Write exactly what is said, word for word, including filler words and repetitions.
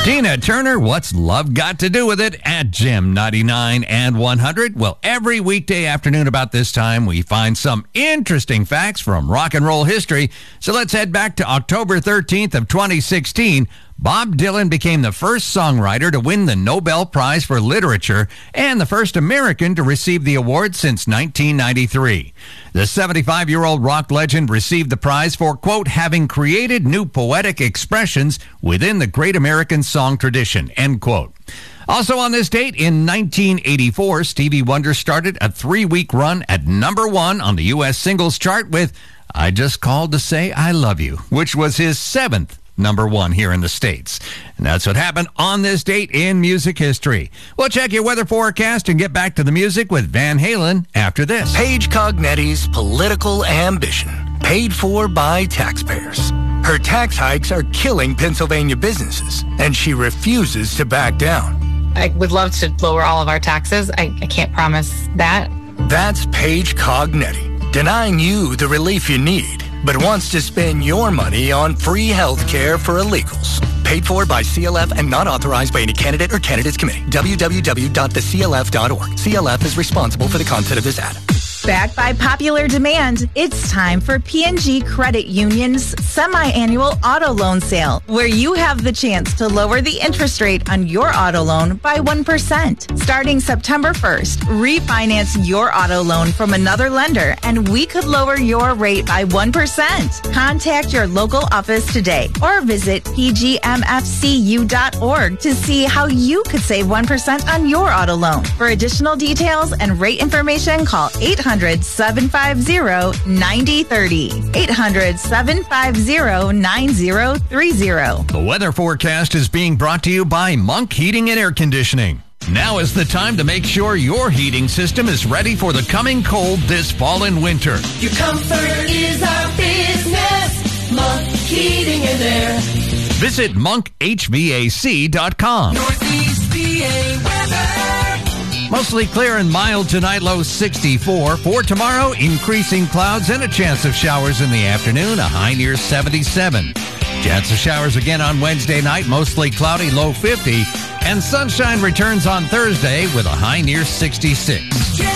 Tina Turner, what's love got to do with it? At Jim ninety-nine and one hundred. Well, every weekday afternoon about this time, we find some interesting facts from rock and roll history. So let's head back to October thirteenth of twenty sixteen. Bob Dylan became the first songwriter to win the Nobel Prize for Literature and the first American to receive the award since nineteen ninety-three. The seventy-five-year-old rock legend received the prize for, quote, having created new poetic expressions within the great American song tradition, end quote. Also on this date, in nineteen eighty-four, Stevie Wonder started a three-week run at number one on the U S singles chart with I Just Called to Say I Love You, which was his seventh number one here in the States. And that's what happened on this date in music history. We'll check your weather forecast and get back to the music with Van Halen after this. Paige Cognetti's political ambition, paid for by taxpayers. Her tax hikes are killing Pennsylvania businesses, and she refuses to back down. I would love to lower all of our taxes. I, I can't promise that. That's Paige Cognetti, denying you the relief you need, but wants to spend your money on free health care for illegals. Paid for by C L F and not authorized by any candidate or candidates committee. w w w dot the c l f dot org. C L F is responsible for the content of this ad. Backed by popular demand, it's time for P and G Credit Union's semi-annual auto loan sale, where you have the chance to lower the interest rate on your auto loan by one percent. Starting September first, refinance your auto loan from another lender, and we could lower your rate by one percent. Contact your local office today or visit p g m f c u dot org to see how you could save one percent on your auto loan. For additional details and rate information, call eight hundred, seven five zero, nine zero three zero. eight hundred, seven five zero, nine zero three zero. The weather forecast is being brought to you by Monk Heating and Air Conditioning. Now is the time to make sure your heating system is ready for the coming cold this fall and winter. Your comfort is our business. Monk Heating and Air. Visit monk h v a c dot com. Northeast P A weather. Mostly clear and mild tonight, low sixty-four. For tomorrow, increasing clouds and a chance of showers in the afternoon, a high near seventy-seven. Chance of showers again on Wednesday night, mostly cloudy, low fifty. And sunshine returns on Thursday with a high near sixty-six.